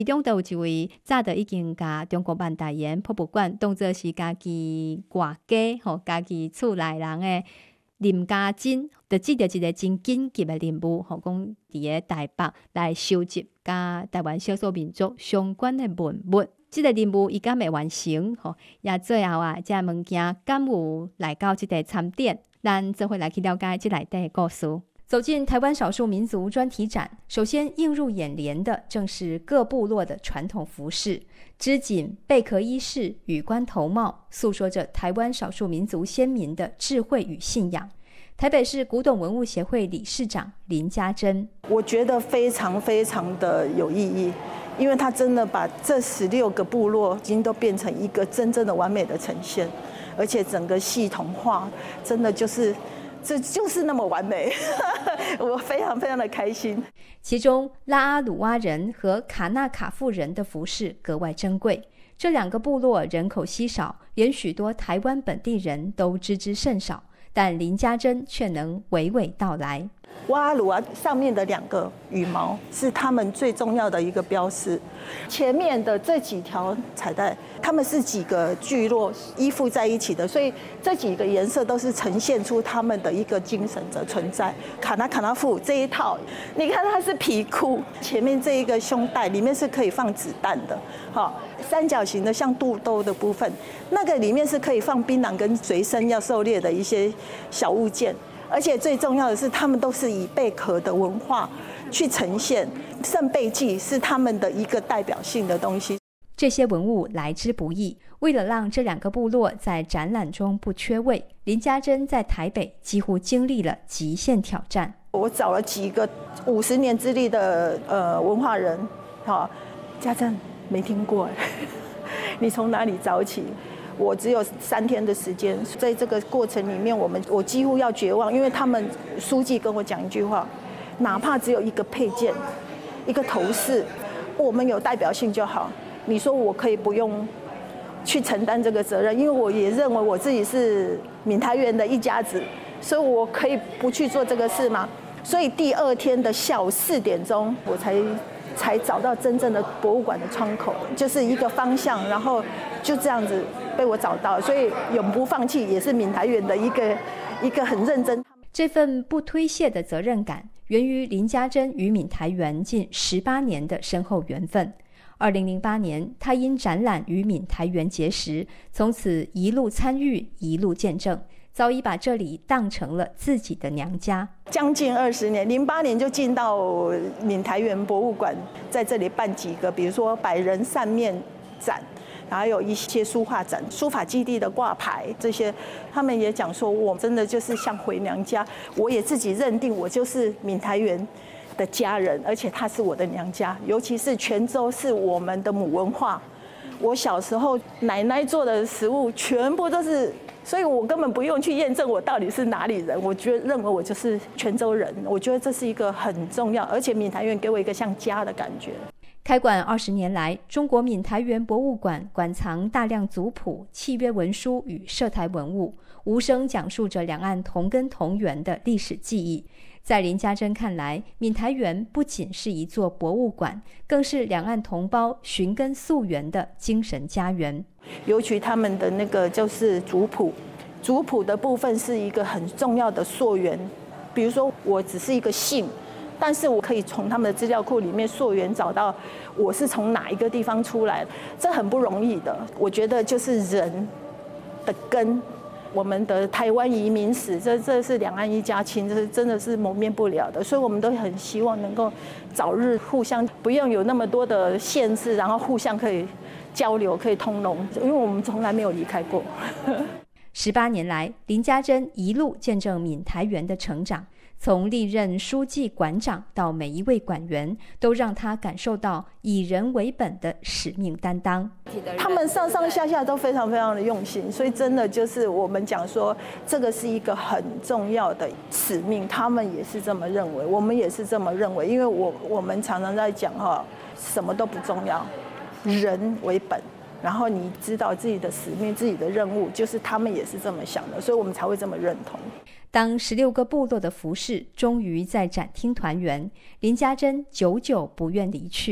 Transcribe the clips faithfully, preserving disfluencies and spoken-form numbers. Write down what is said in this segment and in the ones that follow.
其中就有一位早就已经把中国万大岩博物馆当作是家己外家吼，家己厝内人的林家珍，就接到一个真紧急的任务，吼，讲伫个台北来收集甲台湾少数民族相关的文物。这个任务伊敢会完成，吼，也最后啊，这物件敢有来到这个参展，咱做伙来去了解这内底的故事。走进台湾少数民族专题展，首先映入眼帘的正是各部落的传统服饰，织锦、贝壳衣饰、羽冠头帽，诉说着台湾少数民族先民的智慧与信仰。台北市古董文物协会理事长林家珍， 我觉得非常非常的有意义，因为他真的把这十六个部落已经都变成一个真正的完美的呈现，而且整个系统化，真的就是。这就是那么完美，我非常非常的开心。 其中拉阿鲁哇人和卡纳卡富人的服饰格外珍贵，这两个部落人口稀少，连许多台湾本地人都知之甚少，但林家珍却能娓娓道来。 哇阿鲁啊，上面的两个羽毛是他们最重要的一个标识，前面的这几条彩带，他们是几个聚落依附在一起的，所以这几个颜色都是呈现出他们的一个精神的存在。卡纳卡纳富这一套，你看它是皮裤，前面这一个胸带里面是可以放子弹的，好，三角形的像肚兜的部分，那个里面是可以放槟榔跟随身要狩猎的一些小物件。而且最重要的是，他们都是以贝壳的文化去呈现，圣贝祭是他们的一个代表性的东西。 这些文物来之不易，为了让这两个部落在展览中不缺位，林家珍在台北几乎经历了极限挑战。 我找了几个五十年资历的呃文化人，好，家珍没听过，你从哪里找起？我只有三天的时间，在这个过程里面，我们我几乎要绝望，因为他们书记跟我讲一句话，哪怕只有一个配件、一个头饰，我们有代表性就好。你说我可以不用去承担这个责任，因为我也认为我自己是闽台员的一家子，所以我可以不去做这个事吗？所以第二天的下午四点钟，我才才找到真正的博物馆的窗口，就是一个方向，然后就这样子被我找到，所以永不放弃也是闽台员的一个一个很认真。 这份不推卸的责任感，源于林家珍与闽台员近十八年的深厚缘分。二零零八年，他因展览与闽台员结识，从此一路参与，一路见证，早已把这里当成了自己的娘家。 将近二十年，零八年就进到闽台员博物馆，在这里办几个，比如说百人扇面展，还有一些书画展、书法基地的挂牌，这些他们也讲说，我真的就是像回娘家。我也自己认定我就是闽台员的家人，而且他是我的娘家，尤其是泉州是我们的母文化。我小时候奶奶做的食物全部都是，所以我根本不用去验证我到底是哪里人，我觉得认为我就是泉州人。我觉得这是一个很重要，而且闽台员给我一个像家的感觉。 开馆二十年来，中国闽台员博物馆馆藏大量族谱、契约文书与涉台文物，无声讲述着两岸同根同源的历史记忆。在林家珍看来，闽台园不仅是一座博物馆，更是两岸同胞寻根溯源的精神家园。 尤其他们的那个就是族谱，族谱的部分是一个很重要的溯源。比如说，我只是一个姓，但是我可以从他们的资料库里面溯源找到我是从哪一个地方出来的，这很不容易的。我觉得就是人的根。我们的台湾移民史，这这是两岸一家亲，这是真的是磨灭不了的，所以我们都很希望能够早日互相不用有那么多的限制，然后互相可以交流，可以通融，因为我们从来没有离开过。 十八年来，林家珍一路见证闽台园的成长，从历任书记、馆长到每一位馆员，都让他感受到以人为本的使命担当。 他们上上下下都非常非常的用心，所以真的就是我们讲说，这个是一个很重要的使命，他们也是这么认为，我们也是这么认为。因为我我们常常在讲哈，什么都不重要，人为本。然后你知道自己的使命、自己的任务，就是他们也是这么想的，所以我们才会这么认同。 当十六个部落的服饰终于在展厅团圆，林家珍久久不愿离去。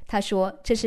他说这是